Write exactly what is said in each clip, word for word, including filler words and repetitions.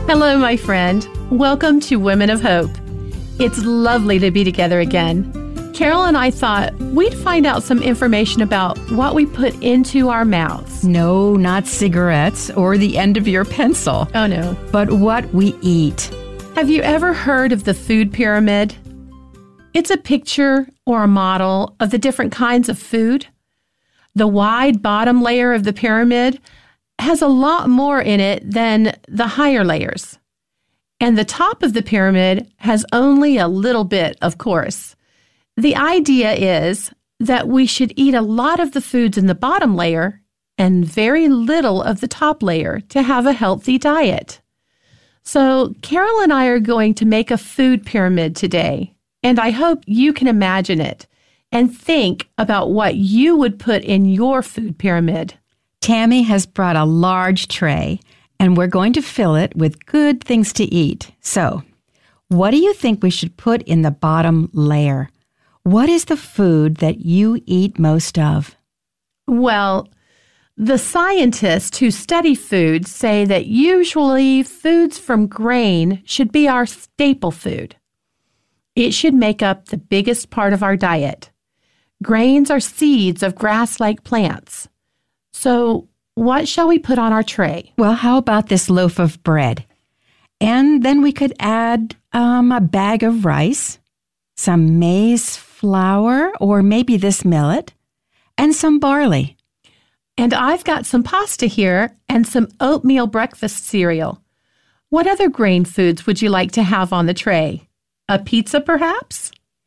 Hello, my friend. Welcome to Women of Hope. It's lovely to be together again. Carol and I thought we'd find out some information about what we put into our mouths. No, not cigarettes or the end of your pencil. Oh, no. But what we eat. Have you ever heard of the food pyramid? It's a picture or a model of the different kinds of food. The wide bottom layer of the pyramid has a lot more in it than the higher layers. And the top of the pyramid has only a little bit, of course. The idea is that we should eat a lot of the foods in the bottom layer and very little of the top layer to have a healthy diet. So Carol and I are going to make a food pyramid today, and I hope you can imagine it and think about what you would put in your food pyramid. Tammy has brought a large tray, and we're going to fill it with good things to eat. So, what do you think we should put in the bottom layer? What is the food that you eat most of? Well, the scientists who study food say that usually foods from grain should be our staple food. It should make up the biggest part of our diet. Grains are seeds of grass-like plants. So, what shall we put on our tray? Well, how about this loaf of bread? And then we could add um, a bag of rice, some maize flour, or maybe this millet, and some barley. And I've got some pasta here and some oatmeal breakfast cereal. What other grain foods would you like to have on the tray? A pizza, perhaps?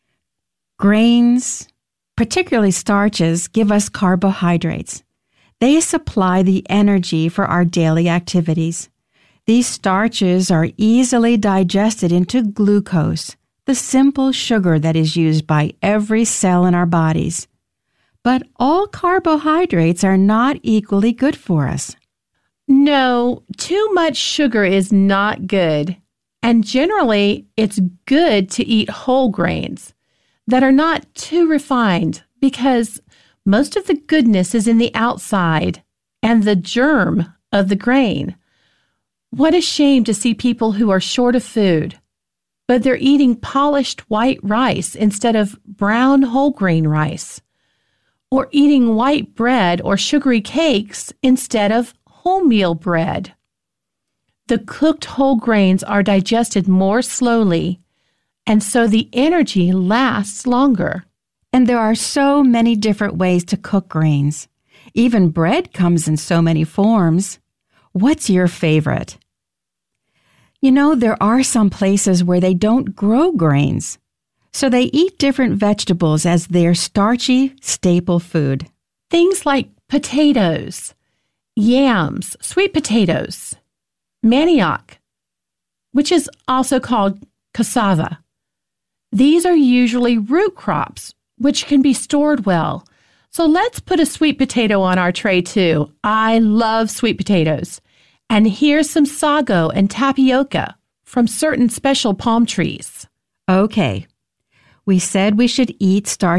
Grains, particularly starches, give us carbohydrates. They supply the energy for our daily activities. These starches are easily digested into glucose, the simple sugar that is used by every cell in our bodies. But all carbohydrates are not equally good for us. No, too much sugar is not good. And generally, it's good to eat whole grains that are not too refined because most of the goodness is in the outside and the germ of the grain. What a shame to see people who are short of food, but they're eating polished white rice instead of brown whole grain rice, or eating white bread or sugary cakes instead of wholemeal bread. The cooked whole grains are digested more slowly, and so the energy lasts longer. And there are so many different ways to cook grains. Even bread comes in so many forms. What's your favorite? You know, there are some places where they don't grow grains, so they eat different vegetables as their starchy staple food. Things like potatoes, yams, sweet potatoes, manioc, which is also called cassava. These are usually root crops, which can be stored well. So let's put a sweet potato on our tray too. I love sweet potatoes. And here's some sago and tapioca from certain special palm trees. Okay. We said we should eat starchy